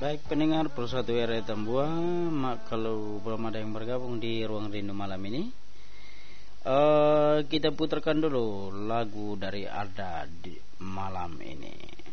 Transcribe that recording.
Baik pendengar Persatu RRI Tambua, kalau belum ada yang bergabung di Ruang Rindu malam ini, kita putarkan dulu lagu dari Arda di malam ini.